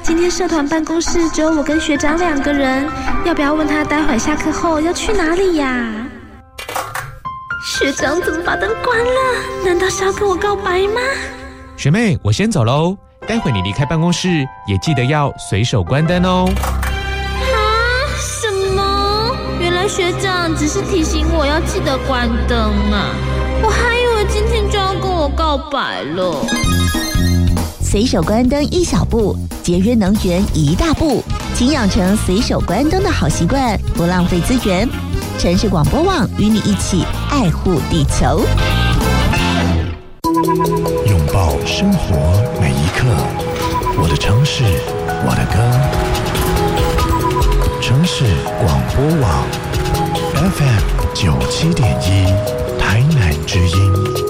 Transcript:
今天社团办公室只有我跟学长2个人，要不要问他待会下课后要去哪里呀？学长怎么把灯关了？难道是要跟我告白吗？ 学妹，我先走喽，待会你离开办公室也记得要随手关灯哦。 什么？原来学长只是提醒我要记得关灯啊，我还以为今天就要跟我告白了。 随手关灯1小步，节约能源1大步，请养成随手关灯的好习惯，不浪费资源。城市广播网与你一起爱护地球， 拥抱生活每一刻。我的城市，我的歌。城市广播网 FM 97.1，台南之音。